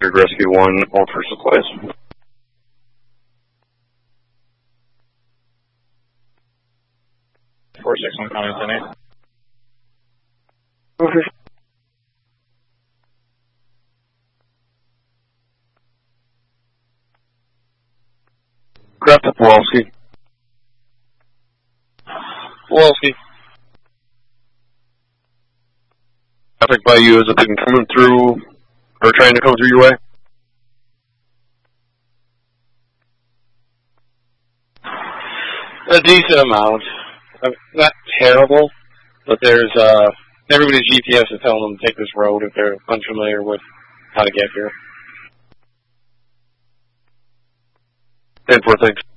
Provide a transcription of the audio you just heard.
Rescue 1, all for supplies. Four 6 1 coming 10-8. Over. Craft to Pawlowski. Pawlowski. Traffic by you, has it been coming through, or trying to come through your way? A decent amount. Not terrible, but there's, everybody's GPS is telling them to take this road if they're unfamiliar with how to get here. 10-4, thanks.